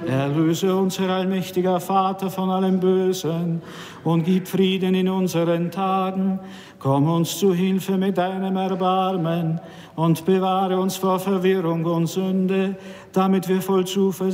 Erlöse uns, Herr allmächtiger Vater, von allem Bösen und gib Frieden in unseren Tagen. Komm uns zu Hilfe mit deinem Erbarmen und bewahre uns vor Verwirrung und Sünde, damit wir voll Zuversicht